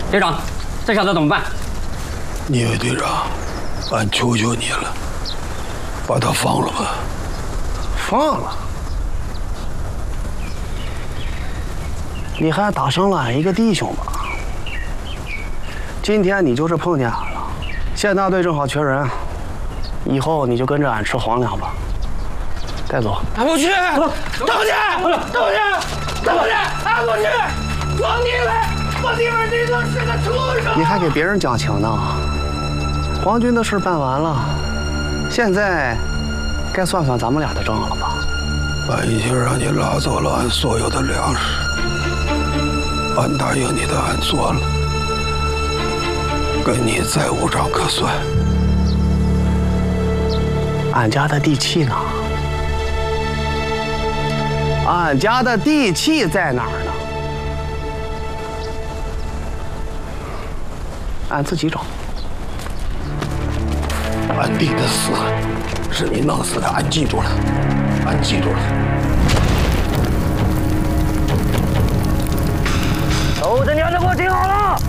队长，这小子怎么办？ 聂卫队长，俺求求你了，把他放了吧。 放了？你还打伤了俺一个弟兄吧？今天你就是碰见俺了，县大队正好缺人，以后你就跟着俺吃皇粮吧。带走。 俺不去，等去，俺不去，皇帝来，我弟们你都是个畜生。 你还给别人讲情呢？皇军的事办完了，现在该算算咱们俩的账了吧？ 俺已经让你拉走了俺所有的粮食，俺答应你的俺做了，跟你再无账可算。 俺家的地契呢？俺家的地契在哪儿呢？俺自己找。 俺弟的死是你弄死的，俺记住了，俺记住了。 都他娘的给我听好了！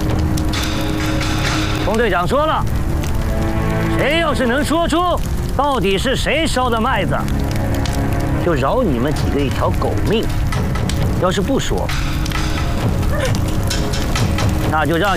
冯队长说了，谁要是能说出到底是谁烧的麦子，就饶你们几个一条狗命；要是不说，那就让